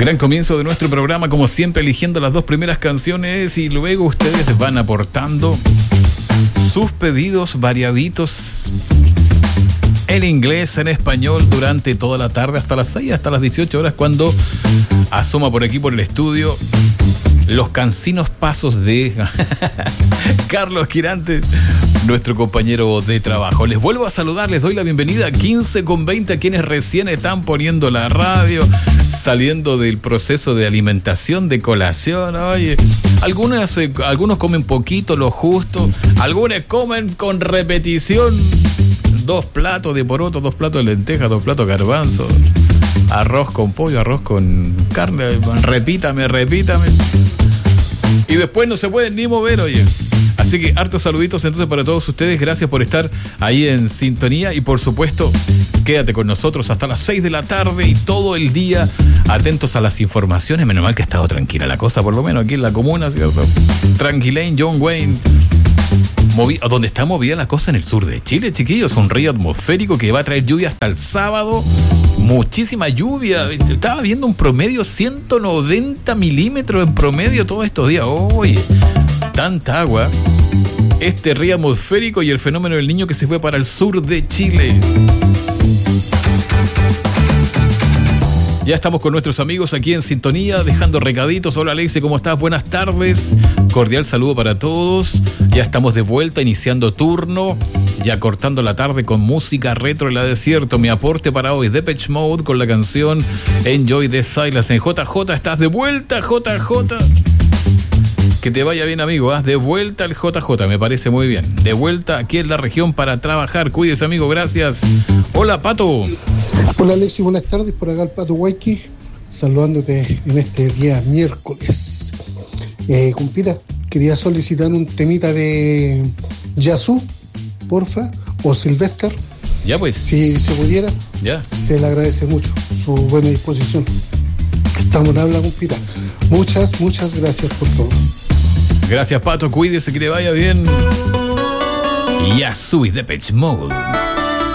Gran comienzo de nuestro programa, como siempre, eligiendo las dos primeras canciones y luego ustedes van aportando sus pedidos variaditos en inglés, en español, durante toda la tarde, hasta las 6, hasta las 18 horas, cuando asoma por aquí, por el estudio, los cansinos pasos de Carlos Quirantes, nuestro compañero de trabajo. Les vuelvo a saludar, les doy la bienvenida a 15:20 a quienes recién están poniendo la radio, saliendo del proceso de alimentación, de colación. Oye, algunos comen poquito, lo justo, algunos comen con repetición. 2 platos de poroto, 2 platos de lentejas, 2 platos de garbanzo, arroz con pollo, arroz con carne, repítame. Y después no se pueden ni mover, oye. Así que hartos saluditos entonces para todos ustedes. Gracias por estar ahí en sintonía. Y por supuesto, quédate con nosotros hasta las 6 de la tarde y todo el día atentos a las informaciones. Menos mal que ha estado tranquila la cosa, por lo menos aquí en la comuna, ¿cierto? Tranquilén, John Wayne. Donde está movida la cosa en el sur de Chile, chiquillos. Un río atmosférico que va a traer lluvia hasta el sábado. Muchísima lluvia. Estaba viendo un promedio 190 milímetros en promedio todos estos días. Oye, tanta agua. Este río atmosférico y el fenómeno del Niño que se fue para el sur de Chile. Ya estamos con nuestros amigos aquí en sintonía, dejando recaditos. Hola Alexi, ¿cómo estás? Buenas tardes. Cordial saludo para todos. Ya estamos de vuelta, iniciando turno, ya cortando la tarde con música retro en la desierto. Mi aporte para hoy, Depeche Mode con la canción Enjoy the Silence. En JJ, ¿estás de vuelta, JJ? Que te vaya bien, amigo, ¿eh? De vuelta al JJ, me parece muy bien. De vuelta aquí en la región para trabajar. Cuídese, amigo, gracias. Hola, Pato. Hola, Alexi, buenas tardes. Por acá el Pato Huayqui, saludándote en este día miércoles. Compita, quería solicitar un temita de Yazoo, porfa, o Sylvester. Ya, pues. Si se pudiera, ya. Se le agradece mucho su buena disposición. Estamos en habla, compita. Muchas gracias por todo. Gracias, Pato. Cuídese, que le vaya bien. Yazoo y Depeche Mode.